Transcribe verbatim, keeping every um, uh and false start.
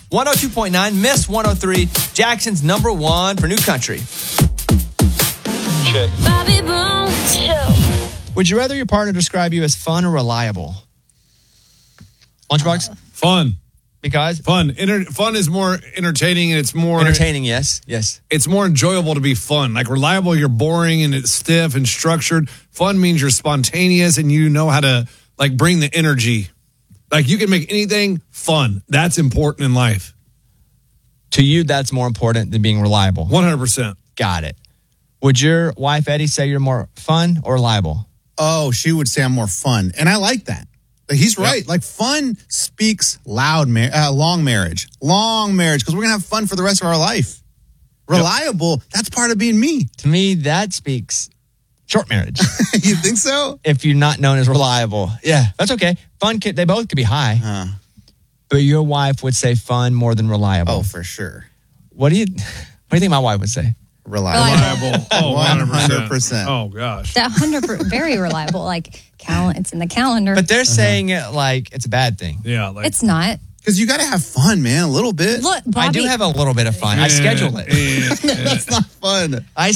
one oh two point nine, Miss one oh three, Jackson's number one for new country. Check. Bobby Bones Show. Would you rather your partner describe you as fun or reliable? Lunchbox? Fun. Because? Fun. Inter- fun is more entertaining and it's more... Entertaining, yes. Yes. It's more enjoyable to be fun. Like reliable, you're boring and it's stiff and structured. Fun means you're spontaneous and you know how to like bring the energy. Like you can make anything fun. That's important in life. To you, that's more important than being reliable. one hundred percent. Got it. Would your wife, Eddie, say you're more fun or reliable? Oh, she would say I'm more fun. And I like that. Like, he's right. Yep. Like, fun speaks loud, mar- uh, long marriage. Long marriage, because we're going to have fun for the rest of our life. Reliable, yep. That's part of being me. To me, that speaks short marriage. You think so? If you're not known as reliable. Yeah, that's okay. Fun, can, they both could be high. Uh, but your wife would say fun more than reliable. Oh, for sure. What do you, what do you think my wife would say? Reliable. Reliable. Oh, one hundred percent. Oh, gosh. That one hundred percent, very reliable. Like, cal- it's in the calendar. But they're uh-huh. saying it like it's a bad thing. Yeah. Like, it's not. Because you got to have fun, man, a little bit. Look, Bobby, I do have a little bit of fun. I schedule it. Yeah, yeah. That's not fun. I